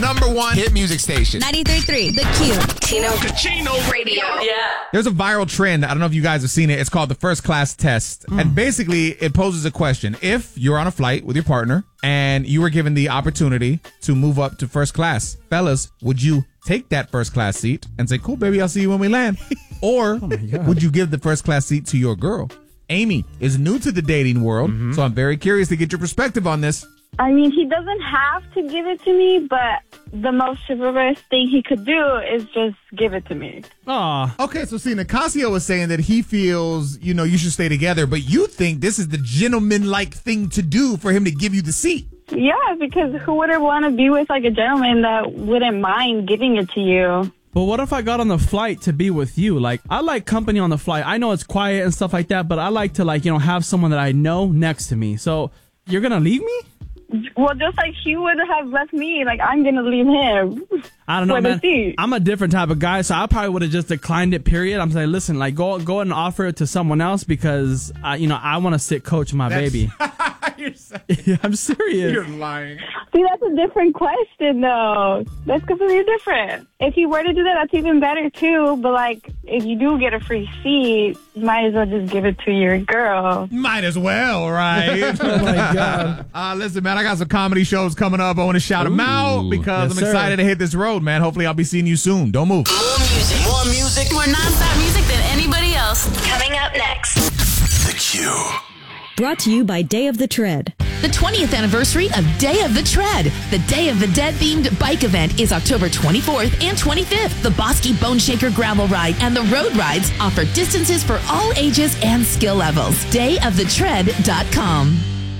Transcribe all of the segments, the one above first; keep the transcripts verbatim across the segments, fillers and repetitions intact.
number one hit music station. ninety-three point three, The Q. Chino. Chino Radio. Yeah. There's a viral trend. I don't know if you guys have seen it. It's called the first class test. Mm. And basically, it poses a question. If you're on a flight with your partner and you were given the opportunity to move up to first class, fellas, would you take that first class seat and say, cool, baby, I'll see you when we land? Or oh would you give the first class seat to your girl? Amy is new to the dating world, mm-hmm. so I'm very curious to get your perspective on this. I mean, he doesn't have to give it to me, but the most chivalrous thing he could do is just give it to me. Aw. Okay, so see, Nicasio was saying that he feels, you know, you should stay together, but you think this is the gentleman-like thing to do for him to give you the seat. Yeah, because who wouldn't want to be with, like, a gentleman that wouldn't mind giving it to you? But what if I got on the flight to be with you? Like, I like company on the flight. I know it's quiet and stuff like that, but I like to, like, you know, have someone that I know next to me. So you're going to leave me? Well, just like he would have left me, like, I'm going to leave him. I don't know, man. I'm a different type of guy, so I probably would have just declined it, period. I'm saying, listen, like, go go and offer it to someone else because, uh, you know, I want to sit coach my That's- baby. You're yeah, I'm serious. You're lying. See, that's a different question, though. That's completely different. If you were to do that, that's even better, too. But, like, if you do get a free seat, you might as well just give it to your girl. Might as well, right? Oh, my God. Uh, listen, man, I got some comedy shows coming up. I want to shout Ooh. them out because yes, I'm excited sir. to hit this road, man. Hopefully, I'll be seeing you soon. Don't move. More music. More music. More nonstop music than anybody else. Coming up next. The Q. Brought to you by Day of the Tread. The twentieth anniversary of Day of the Tread. The Day of the Dead-themed bike event is October twenty-fourth and twenty-fifth. The Bosky Bone Shaker Gravel Ride and the Road Rides offer distances for all ages and skill levels. day of the tread dot com.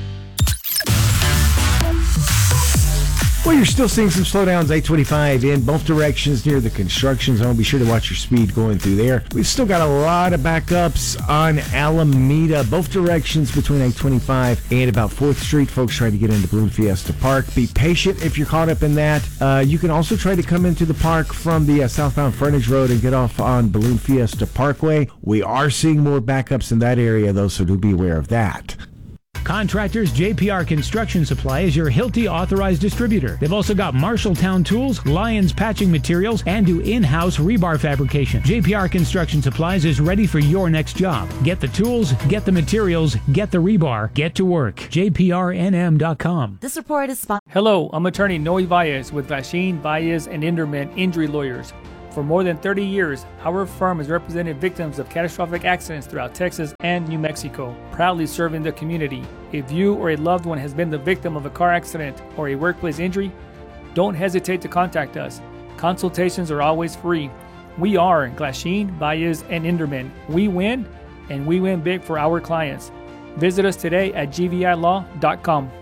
Well, you're still seeing some slowdowns, eight twenty-five in both directions near the construction zone. Be sure to watch your speed going through there. We've still got a lot of backups on Alameda, both directions between eight twenty-five and about fourth Street. Folks trying to get into Balloon Fiesta Park. Be patient if you're caught up in that. Uh, you can also try to come into the park from the uh, southbound Frontage Road and get off on Balloon Fiesta Parkway. We are seeing more backups in that area, though, so do be aware of that. Contractors J P R Construction Supply is your Hilti authorized distributor. They've also got Marshalltown Tools, Lyons Patching Materials, and do in-house rebar fabrication. J P R Construction Supplies is ready for your next job. Get the tools, get the materials, get the rebar, get to work. J P R N M dot com. This report is sponsored. Hello, I'm attorney Noe Valles with Glasheen, Valles, and Inderman Injury Lawyers. For more than thirty years, our firm has represented victims of catastrophic accidents throughout Texas and New Mexico, proudly serving the community. If you or a loved one has been the victim of a car accident or a workplace injury, don't hesitate to contact us. Consultations are always free. We are Glasheen, Valles, and Inderman. We win, and we win big for our clients. Visit us today at G V I law dot com.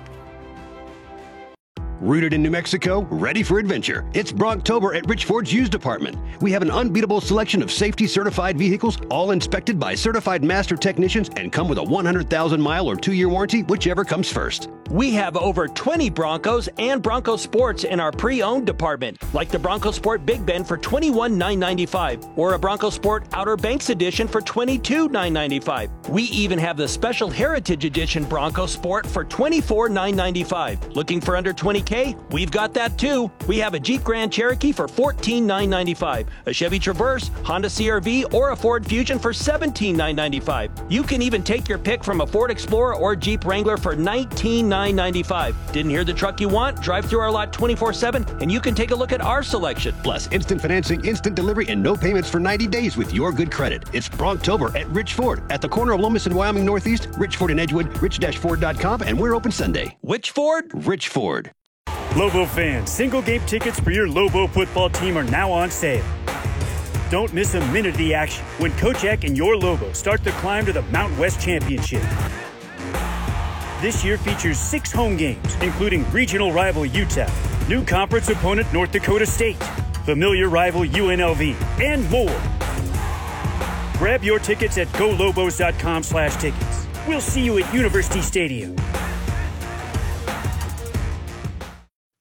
Rooted in New Mexico, ready for adventure. It's Brocktober at Rich Ford's Used Department. We have an unbeatable selection of safety-certified vehicles, all inspected by certified master technicians and come with a one hundred thousand mile or two-year warranty, whichever comes first. We have over twenty Broncos and Bronco Sports in our pre-owned department, like the Bronco Sport Big Bend for twenty-one thousand nine hundred ninety-five dollars or a Bronco Sport Outer Banks Edition for twenty-two thousand nine hundred ninety-five dollars. We even have the Special Heritage Edition Bronco Sport for twenty-four thousand nine hundred ninety-five dollars. Looking for under twenty K? We've got that too. We have a Jeep Grand Cherokee for fourteen thousand nine hundred ninety-five dollars, a Chevy Traverse, Honda C R V, or a Ford Fusion for seventeen thousand nine hundred ninety-five dollars. You can even take your pick from a Ford Explorer or Jeep Wrangler for nineteen thousand nine hundred ninety-five dollars. Didn't hear the truck you want? Drive through our lot twenty-four seven and you can take a look at our selection. Plus instant financing, instant delivery, and no payments for ninety days with your good credit. It's Brocktober at Rich Ford at the corner of Lomas and Wyoming Northeast, Rich Ford in Edgewood, rich dash ford dot com, and we're open Sunday. Which Ford? Rich Ford. Lobo fans, single game tickets for your Lobo football team are now on sale. Don't miss a minute of the action when Coach Eck and your Lobo start the climb to the Mountain West Championship. This year features six home games, including regional rival U T E P, new conference opponent North Dakota State, familiar rival U N L V, and more. Grab your tickets at go lobos dot com slash tickets. We'll see you at University Stadium.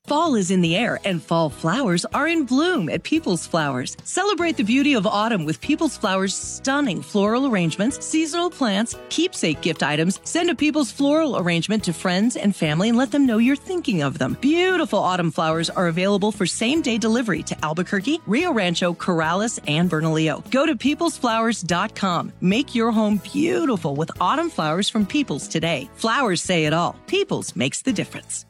Fall is in the air, and fall flowers are in bloom at People's Flowers. Celebrate the beauty of autumn with People's Flowers' stunning floral arrangements, seasonal plants, keepsake gift items. Send a People's floral arrangement to friends and family and let them know you're thinking of them. Beautiful autumn flowers are available for same-day delivery to Albuquerque, Rio Rancho, Corrales, and Bernalillo. Go to peoples flowers dot com. Make your home beautiful with autumn flowers from People's today. Flowers say it all. People's makes the difference.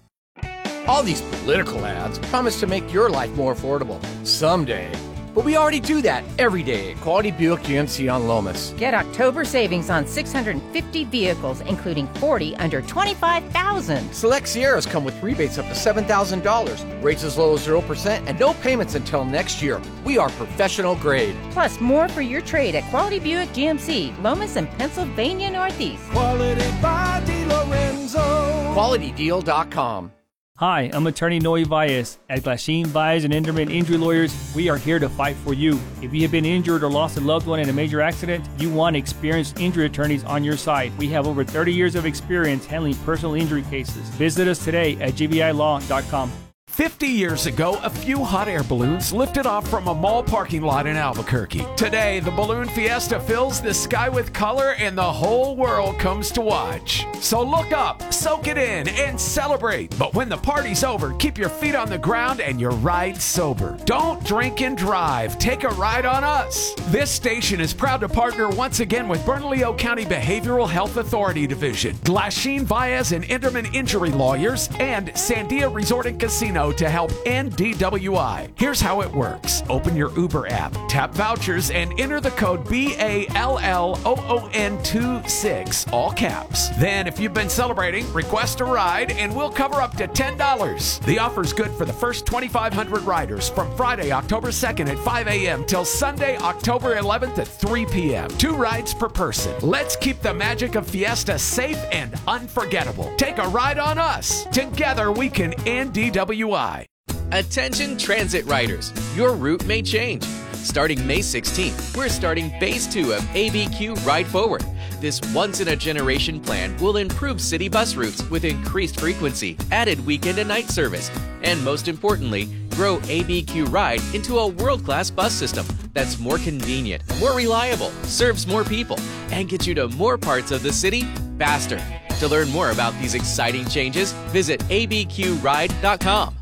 All these political ads promise to make your life more affordable someday. But we already do that every day at Quality Buick G M C on Lomas. Get October savings on six hundred fifty vehicles, including forty under twenty-five thousand dollars. Select Sierras come with rebates up to seven thousand dollars, rates as low as zero percent, and no payments until next year. We are professional grade. Plus, more for your trade at Quality Buick G M C, Lomas and Pennsylvania Northeast. Quality by DiLorenzo. quality deal dot com. Hi, I'm attorney Noe Valles. At Glasheen, Valles and Inderman Injury Lawyers, we are here to fight for you. If you have been injured or lost a loved one in a major accident, you want experienced injury attorneys on your side. We have over thirty years of experience handling personal injury cases. Visit us today at g v i law dot com. fifty years ago, a few hot air balloons lifted off from a mall parking lot in Albuquerque. Today, the Balloon Fiesta fills the sky with color and the whole world comes to watch. So look up, soak it in, and celebrate. But when the party's over, keep your feet on the ground and your ride sober. Don't drink and drive. Take a ride on us. This station is proud to partner once again with Bernalillo County Behavioral Health Authority Division, Glasheen, Valles and Inderman Injury Lawyers, and Sandia Resort and Casino to help end D W I. Here's how it works. Open your Uber app, tap vouchers, and enter the code B A L L O O N twenty-six, all caps. Then, if you've been celebrating, request a ride, and we'll cover up to ten dollars. The offer's good for the first twenty-five hundred riders from Friday, October second at five a.m. till Sunday, October eleventh at three p.m. Two rides per person. Let's keep the magic of Fiesta safe and unforgettable. Take a ride on us. Together, we can end D W I. Attention transit riders, your route may change. Starting May sixteenth, we're starting Phase two of A B Q Ride Forward. This once-in-a-generation plan will improve city bus routes with increased frequency, added weekend and night service, and most importantly, grow A B Q Ride into a world-class bus system that's more convenient, more reliable, serves more people, and gets you to more parts of the city faster. To learn more about these exciting changes, visit a b q ride dot com.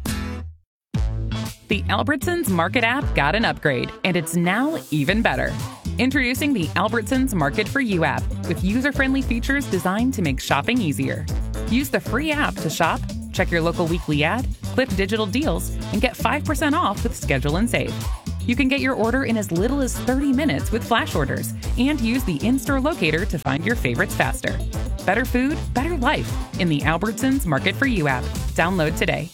The Albertsons Market app got an upgrade, and it's now even better. Introducing the Albertsons Market for You app with user-friendly features designed to make shopping easier. Use the free app to shop, check your local weekly ad, clip digital deals, and get five percent off with Schedule and Save. You can get your order in as little as thirty minutes with flash orders and use the in-store locator to find your favorites faster. Better food, better life in the Albertsons Market for You app. Download today.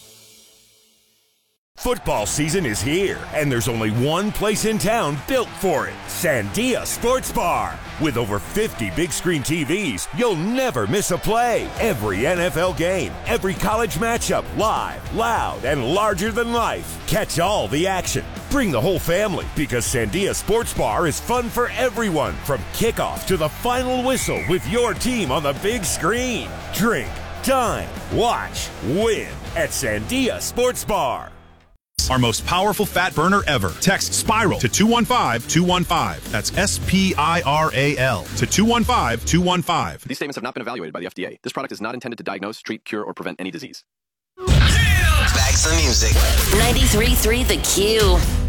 Football season is here, and there's only one place in town built for it, Sandia Sports Bar. With over fifty big screen T Vs, you'll never miss a play. Every N F L game, every college matchup, live, loud, and larger than life. Catch all the action. Bring the whole family, because Sandia Sports Bar is fun for everyone, from kickoff to the final whistle with your team on the big screen. Drink, dine, watch, win at Sandia Sports Bar. Our most powerful fat burner ever. Text SPIRAL to two one five two one five. That's S P I R A L to two one five two one five. These statements have not been evaluated by the F D A. This product is not intended to diagnose, treat, cure, or prevent any disease. Back to the music. ninety-three point three The Q.